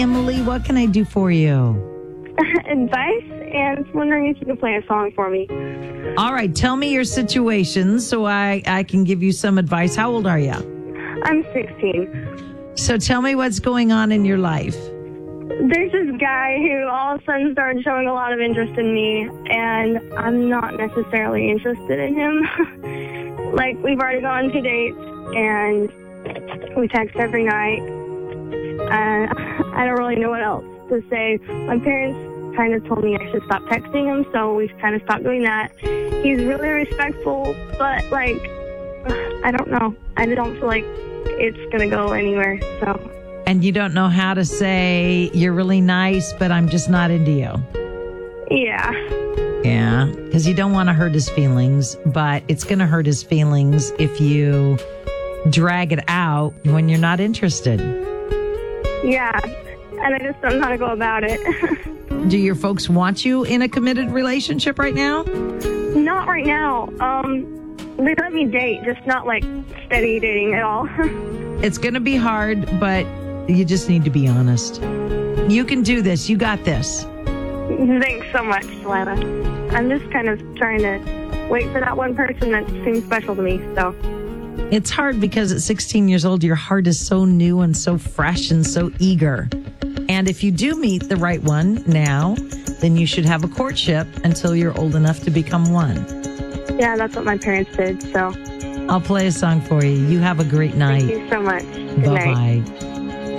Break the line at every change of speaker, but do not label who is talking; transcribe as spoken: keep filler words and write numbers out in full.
Emily. What can I do for you?
Advice, and wondering if you can play a song for me.
All right, tell me your situation so I, I can give you some advice. How old are you?
I'm sixteen.
So tell me what's going on in your life.
There's this guy who all of a sudden started showing a lot of interest in me, and I'm not necessarily interested in him. Like, we've already gone to dates, and we text every night. Uh, I don't really know what else to say. My parents kind of told me I should stop texting him, so we've kind of stopped doing that. He's really respectful, but, like, I don't know. I don't feel like it's going to go anywhere, so...
And you don't know how to say, you're really nice, but I'm just not into you.
Yeah.
Yeah, because you don't want to hurt his feelings, but it's going to hurt his feelings if you drag it out when you're not interested.
Yeah, and I just don't know how to go about it.
Do your folks want you in a committed relationship right now?
Not right now. Um, they let me date, just not like steady dating at all.
It's going to be hard, but you just need to be honest. You can do this. You got this.
Thanks so much, Lana. I'm just kind of trying to wait for that one person that seems special to me, so.
It's hard because at sixteen years old, your heart is so new and so fresh and so eager. And if you do meet the right one now, then you should have a courtship until you're old enough to become one.
Yeah, that's what my parents did, so.
I'll play a song for you. You have a great night.
Thank you so much. Good
Bye-bye.
night.